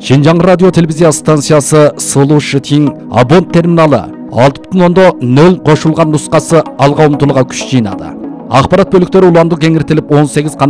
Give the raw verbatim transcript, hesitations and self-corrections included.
Шинжаң радио телевизия станциясы Сулу Шитин абонент терминалы алты бүтін оннан нөл қосылған нұсқасы алға ұмтылуға күш жинады. Ақпарат бөліктері уланды кеңіртіліп он сегіз